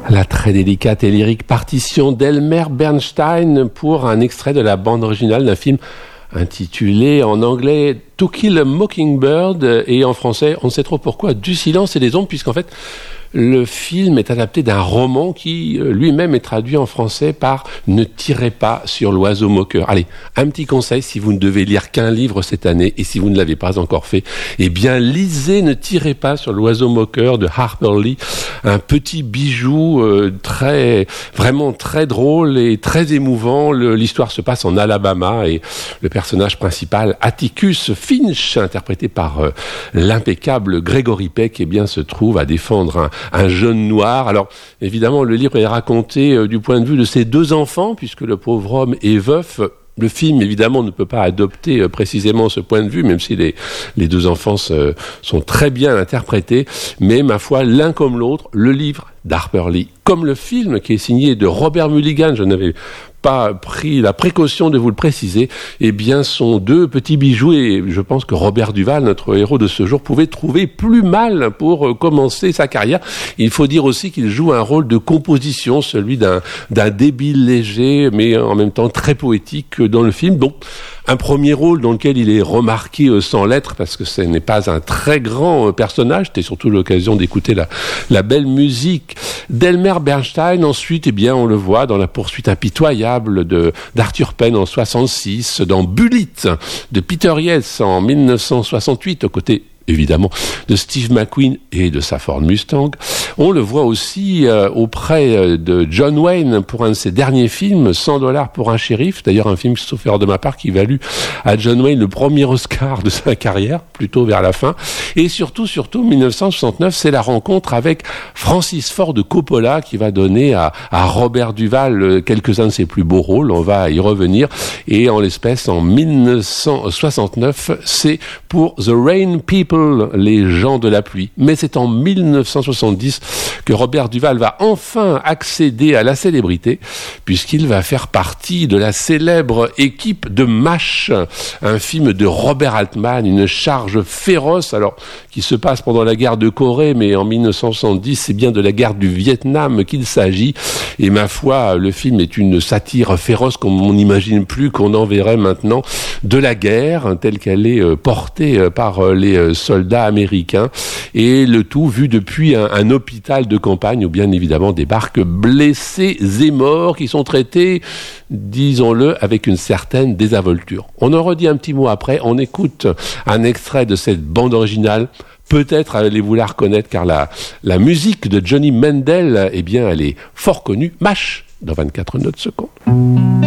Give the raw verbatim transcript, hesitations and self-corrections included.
La très délicate et lyrique partition d'Elmer Bernstein pour un extrait de la bande originale d'un film intitulé en anglais To Kill a Mockingbird et en français, on ne sait trop pourquoi, Du silence et des ombres, puisqu'en fait, le film est adapté d'un roman qui lui-même est traduit en français par Ne tirez pas sur l'oiseau moqueur. Allez, un petit conseil, si vous ne devez lire qu'un livre cette année et si vous ne l'avez pas encore fait, eh bien lisez Ne tirez pas sur l'oiseau moqueur de Harper Lee, un petit bijou euh, très, vraiment très drôle et très émouvant. Le, l'histoire se passe en Alabama et le personnage principal, Atticus Finch, interprété par euh, l'impeccable Gregory Peck, eh bien se trouve à défendre un un jeune noir. Alors, évidemment, le livre est raconté euh, du point de vue de ses deux enfants, puisque le pauvre homme est veuf. Le film, évidemment, ne peut pas adopter euh, précisément ce point de vue, même si les, les deux enfants se, sont très bien interprétés. Mais, ma foi, l'un comme l'autre, le livre d'Harper Lee, comme le film qui est signé de Robert Mulligan, je n'avais pas pris la précaution de vous le préciser, eh bien, sont deux petits bijoux et je pense que Robert Duval, notre héros de ce jour, pouvait trouver plus mal pour commencer sa carrière. Il faut dire aussi qu'il joue un rôle de composition, celui d'un, d'un débile léger, mais en même temps très poétique dans le film. Donc, un premier rôle dans lequel il est remarqué sans lettres, parce que ce n'est pas un très grand personnage. C'était surtout l'occasion d'écouter la, la belle musique d'Elmer Bernstein. Ensuite, eh bien, on le voit dans la poursuite impitoyable de, d'Arthur Penn en soixante-six, dans Bullitt de Peter Yates en dix-neuf cent soixante-huit, aux côtés évidemment de Steve McQueen et de sa Ford Mustang. On le voit aussi euh, auprès de John Wayne pour un de ses derniers films, cent dollars pour un shérif, d'ailleurs un film, sauf erreur de ma part, qui valut à John Wayne le premier Oscar de sa carrière, plutôt vers la fin. Et surtout, surtout, dix-neuf cent soixante-neuf, c'est la rencontre avec Francis Ford Coppola qui va donner à, à Robert Duval quelques-uns de ses plus beaux rôles. On va y revenir. Et en l'espèce, en dix-neuf cent soixante-neuf, c'est pour The Rain People, les gens de la pluie. Mais c'est en dix-neuf cent soixante-dix que Robert Duval va enfin accéder à la célébrité, puisqu'il va faire partie de la célèbre équipe de MASH, un film de Robert Altman, une charge féroce, alors qui se passe pendant la guerre de Corée, mais en dix-neuf cent soixante-dix, c'est bien de la guerre du Vietnam qu'il s'agit. Et ma foi, le film est une satire féroce comme on n'imagine plus qu'on en verrait maintenant de la guerre, telle qu'elle est portée par les soldats américains, et le tout vu depuis un, un hôpital de campagne où bien évidemment débarquent blessés et morts qui sont traités, disons-le, avec une certaine désinvolture. On en redit un petit mot après, on écoute un extrait de cette bande originale. Peut-être allez-vous la reconnaître car la, la musique de Johnny Mandel, eh bien, elle est fort connue. MASH, dans vingt-quatre notes secondes.